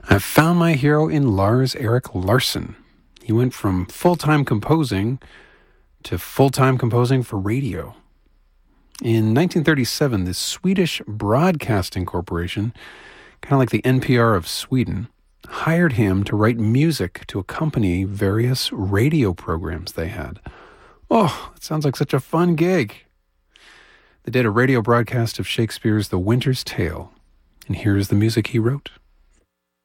I found my hero in Lars-Erik Larsson. He went from full-time composing to full-time composing for radio. In 1937, the Swedish Broadcasting Corporation, kind of like the NPR of Sweden, hired him to write music to accompany various radio programs they had. Oh, it sounds like such a fun gig. They did a radio broadcast of Shakespeare's The Winter's Tale, and here's the music he wrote.